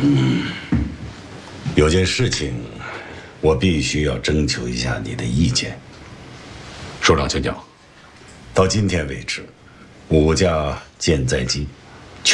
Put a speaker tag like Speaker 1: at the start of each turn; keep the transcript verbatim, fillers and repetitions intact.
Speaker 1: 嗯，有件事情，我必须要征求一下你的意见。
Speaker 2: 首长请讲。
Speaker 1: 到今天为止，五架舰载机